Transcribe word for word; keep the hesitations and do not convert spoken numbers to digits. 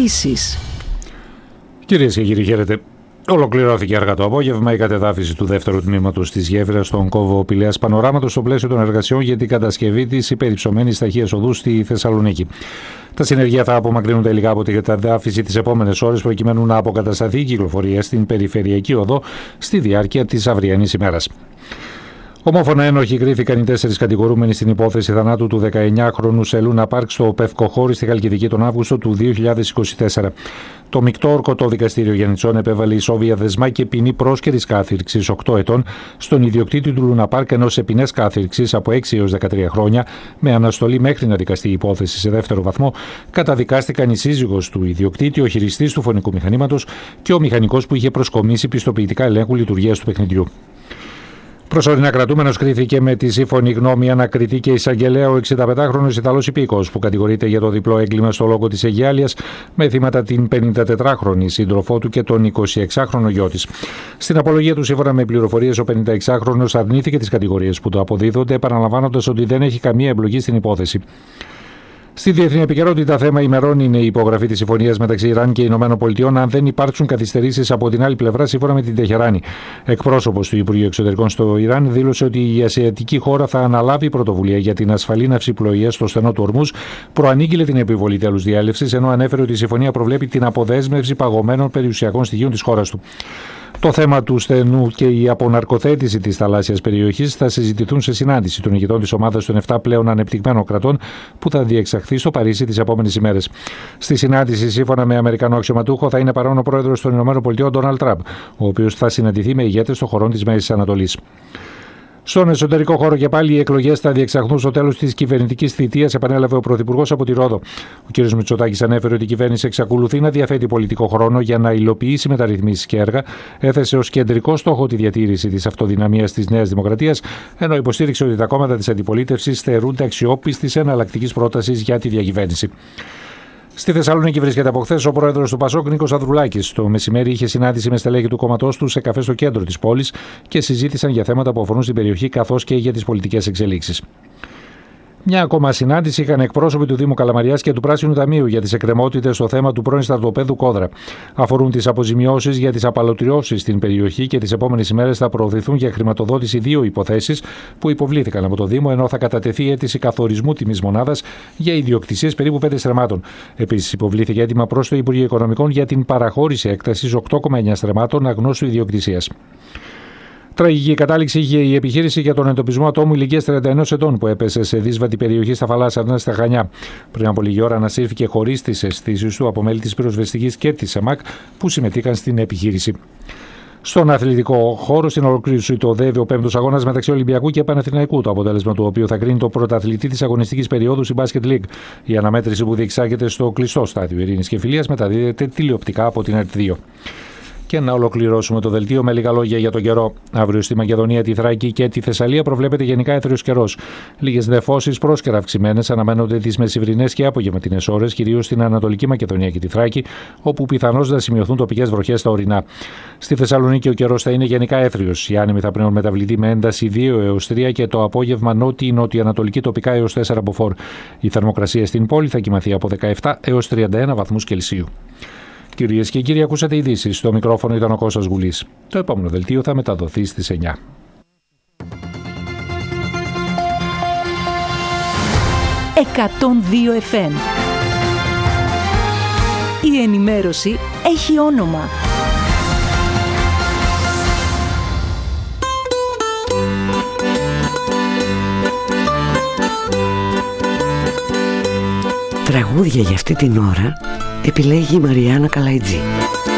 Ειδήσεις. Κυρίες και κύριοι, χαίρετε. Ολοκληρώθηκε αργά το απόγευμα η κατεδάφιση του δεύτερου τμήματος της γέφυρας στον κόβο Πηλαίας Πανοράματος στο πλαίσιο των εργασιών για την κατασκευή της υπερυψωμένης ταχείας οδού στη Θεσσαλονίκη. Τα συνεργεία θα απομακρύνουν τελικά από την κατεδάφιση τις επόμενες ώρες προκειμένου να αποκατασταθεί η κυκλοφορία στην περιφερειακή οδό στη διάρκεια της αυριανής ημέρας. Ομόφωνα ένοχοι κρίθηκαν οι τέσσερις κατηγορούμενοι στην υπόθεση θανάτου του δεκαεννιάχρονου σε Λούνα Πάρκ στο Πευκοχώρι στη Χαλκιδική τον Αύγουστο του δύο χιλιάδες είκοσι τέσσερα. Το μεικτό ορκωτό δικαστήριο Γιαννητσών επέβαλε ισόβια δεσμά και ποινή πρόσκαιρης κάθυρξης οκτώ ετών στον ιδιοκτήτη του Λούνα Πάρκ, ενώ σε ποινές κάθυρξης από έξι έως δεκατρία χρόνια, με αναστολή μέχρι να δικαστεί η υπόθεση σε δεύτερο βαθμό, καταδικάστηκαν η σύζυγος του ιδιοκτήτη, ο χειριστής του φωνικού μηχανήματος και ο μηχανικός που είχε προσκομίσει πιστοποιητικά ελέγχου λειτουργίας του παιχνιδιού. Προσωρινά κρατούμενος κρίθηκε με τη σύμφωνη γνώμη ανακριτή και εισαγγελέα ο εξηνταπεντάχρονος Ιταλός υπήκοος που κατηγορείται για το διπλό έγκλημα στο λόγο της Αιγιάλειας με θύματα την πενηντατετράχρονη σύντροφό του και τον εικοσιεξάχρονο γιο της. Στην απολογία του, σύμφωνα με πληροφορίες, ο πενηνταεξάχρονος αρνήθηκε τις κατηγορίες που του αποδίδονται, επαναλαμβάνοντας ότι δεν έχει καμία εμπλοκή στην υπόθεση. Στη διεθνή επικαιρότητα, θέμα ημερών είναι η υπογραφή της συμφωνίας μεταξύ Ιράν και Ηνωμένων Πολιτειών, αν δεν υπάρξουν καθυστερήσεις από την άλλη πλευρά, σύμφωνα με την Τεχεράνη. Εκπρόσωπος του Υπουργείου Εξωτερικών στο Ιράν δήλωσε ότι η ασιατική χώρα θα αναλάβει πρωτοβουλία για την ασφαλή ναυσιπλοεία στο στενό του Ορμούζ, προανήγγειλε την επιβολή τέλους διάλευσης, ενώ ανέφερε ότι η συμφωνία προβλέπει την αποδέσμευση παγωμένων περιουσιακών στοιχείων της χώρας του. Το θέμα του στενού και η αποναρκοθέτηση της θαλάσσιας περιοχής θα συζητηθούν σε συνάντηση των ηγετών της ομάδας των επτά πλέον ανεπτυγμένων κρατών που θα διεξαχθεί στο Παρίσι τις επόμενες ημέρες. Στη συνάντηση, σύμφωνα με Αμερικανό αξιωματούχο, θα είναι παρόν ο πρόεδρος των ΗΠΑ, Ντόναλντ Τραμπ, ο οποίος θα συναντηθεί με ηγέτες των χωρών της Μέσης Ανατολής. Στον εσωτερικό χώρο και πάλι οι εκλογές θα διεξαχθούν στο τέλος της κυβερνητικής θητείας, επανέλαβε ο Πρωθυπουργός από τη Ρόδο. Ο κ. Μητσοτάκης ανέφερε ότι η κυβέρνηση εξακολουθεί να διαθέτει πολιτικό χρόνο για να υλοποιήσει μεταρρυθμίσεις και έργα, έθεσε ως κεντρικό στόχο τη διατήρηση της αυτοδυναμίας της Νέας Δημοκρατίας, ενώ υποστήριξε ότι τα κόμματα της αντιπολίτευσης θερούνται αξιόπιστης εναλλακτικής πρότασης για τη διακυβέρνηση. Στη Θεσσαλονίκη βρίσκεται από χθες ο πρόεδρος του Πασόκ, Νίκος Ανδρουλάκης. Το μεσημέρι είχε συνάντηση με στελέχη του κόμματός του σε καφέ στο κέντρο της πόλης και συζήτησαν για θέματα που αφορούν στην περιοχή καθώς και για τις πολιτικές εξελίξεις. Μια ακόμα συνάντηση είχαν εκπρόσωποι του Δήμου Καλαμαριάς και του Πράσινου Ταμείου για τις εκκρεμότητες στο θέμα του πρώην στρατοπέδου Κόδρα. Αφορούν τις αποζημιώσεις για τις απαλωτριώσεις στην περιοχή και τις επόμενες ημέρες θα προωθηθούν για χρηματοδότηση δύο υποθέσεις που υποβλήθηκαν από το Δήμο, ενώ θα κατατεθεί αίτηση καθορισμού τιμής μονάδας για ιδιοκτησίες περίπου πέντε στρεμμάτων. Επίσης, υποβλήθηκε αίτημα προς το Υπουργείο Οικονομικών για την παραχώρηση έκτασης οκτώ κόμμα εννιά στρεμμάτων αγνώστου ιδιοκτησίας. Τραγική κατάληξη είχε η επιχείρηση για τον εντοπισμό ατόμου ηλικίας τριάντα ένα ετών που έπεσε σε δύσβατη περιοχή στα Φαλάσσαρνα στα Χανιά. Πριν από λίγη ώρα ανασύρθηκε χωρίς τις αισθήσεις του από μέλη της πυροσβεστικής και της ΕΜΑΚ που συμμετείχαν στην επιχείρηση. Στον αθλητικό χώρο, στην ολοκλήρωση το οδεύει ο πέμπτος αγώνας μεταξύ Ολυμπιακού και Παναθηναϊκού, το αποτέλεσμα του οποίου θα κρίνει το πρωταθλητή της αγωνιστικής περίοδου στην Basket League. Η αναμέτρηση που διεξάγεται στο κλειστό στάδιο Ειρήνης και Φιλίας μεταδίδεται τηλεοπτικά από την ΕΡΤ δύο. Και να ολοκληρώσουμε το δελτίο με λίγα λόγια για τον καιρό. Αύριο στη Μακεδονία, τη Θράκη και τη Θεσσαλία προβλέπεται γενικά έθριος καιρός. Λίγες νεφώσεις πρόσκαιρα αυξημένες αναμένονται τις μεσημβρινές και απογευματινές ώρες, κυρίως στην Ανατολική Μακεδονία και τη Θράκη, όπου πιθανώς να σημειωθούν τοπικές βροχές στα ορεινά. Στη Θεσσαλονίκη ο καιρός θα είναι γενικά έθριος. Η άνεμη θα πλέον μεταβληθεί με ένταση δύο έως τρία και το απόγευμα νότιο-νοτιοανατολική τοπικά έως τέσσερα μποφόρ. Η θερμοκρασία στην πόλη θα κοιμαθεί από δεκαεπτά έως τριάντα ένα βαθμούς Κελσίου. Κυρίες και κύριοι, ακούσατε ειδήσεις. Στο μικρόφωνο ήταν ο Κώστας Γουλής. Το επόμενο δελτίο θα μεταδοθεί στις εννιά. εκατόν δύο εφ εμ. Η ενημέρωση έχει όνομα. Τραγούδια για αυτή την ώρα επιλέγει η Μαριάννα Καλαϊτζή.